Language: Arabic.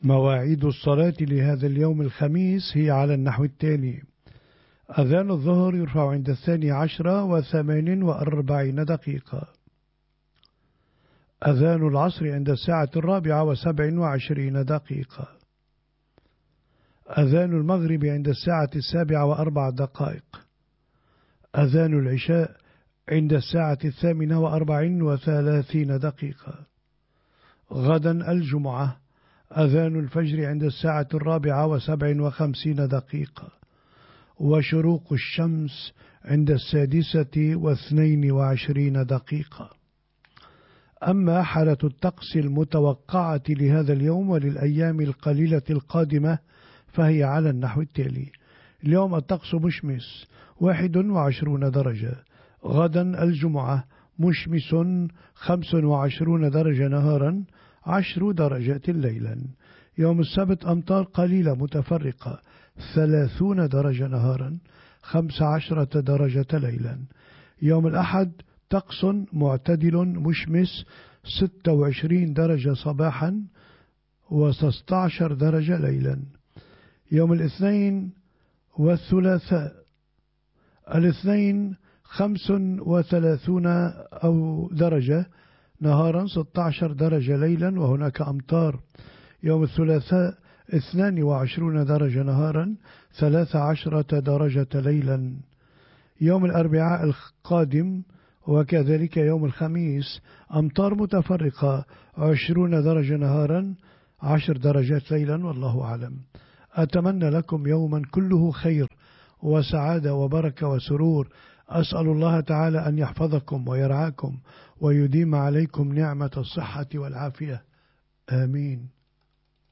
مواعيد الصلاة لهذا اليوم الخميس هي على النحو التالي: أذان الظهر يرفع عند 12:48 دقيقة. أذان العصر عند 4:27 دقيقة. أذان المغرب عند 7:04 أذان العشاء عند 8:38 دقيقة. غدا الجمعة أذان الفجر عند 4:57 دقيقة، وشروق الشمس عند 6:22 دقيقة. أما حالة الطقس المتوقعة لهذا اليوم وللأيام القليلة القادمة فهي على النحو التالي: اليوم الطقس مشمس 21 درجة. غدا الجمعة مشمس 25 درجة نهارا، 10 درجات ليلا. يوم السبت أمطار قليلة متفرقة 30 درجة نهارا، 15 درجة ليلا. يوم الأحد طقس معتدل مشمس 26 درجة صباحا و16 درجة ليلا. يوم الاثنين والثلاثاء: الاثنين 35 درجة نهارا، 16 درجة ليلا وهناك أمطار. يوم الثلاثاء 22 درجة نهارا، 13 درجة ليلا. يوم الأربعاء القادم وكذلك يوم الخميس أمطار متفرقة 20 درجة نهارا، 10 درجات ليلا، والله أعلم. أتمنى لكم يوما كله خير وسعادة وبركة وسرور. أسأل الله تعالى أن يحفظكم ويرعاكم ويديم عليكم نعمة الصحة والعافية، آمين.